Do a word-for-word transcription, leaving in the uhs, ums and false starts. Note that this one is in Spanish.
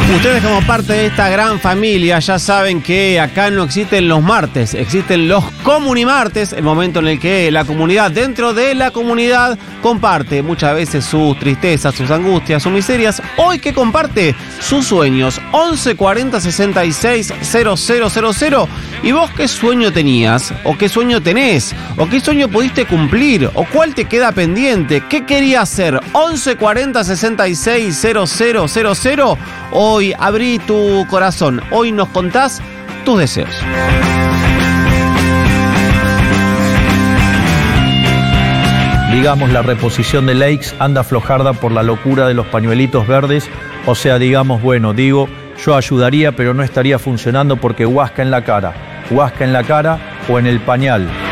Ustedes como parte de esta gran familia ya saben que acá no existen los martes, existen los comunimartes, el momento en el que la comunidad dentro de la comunidad comparte muchas veces sus tristezas, sus angustias, sus miserias. Hoy que comparte sus sueños, once cuarenta sesenta y seis cero cero cero cero. ¿Y vos qué sueño tenías? ¿O qué sueño tenés? ¿O qué sueño pudiste cumplir? ¿O cuál te queda pendiente? ¿Qué querías hacer? once cuarenta sesenta y seis cero cero cero cero. Hoy abrí tu corazón. Hoy nos contás tus deseos. Digamos, la reposición de Lakes anda flojarda por la locura de los pañuelitos verdes. O sea, digamos, bueno, digo, yo ayudaría, pero no estaría funcionando porque huasca en la cara. Huasca en la cara o en el pañal.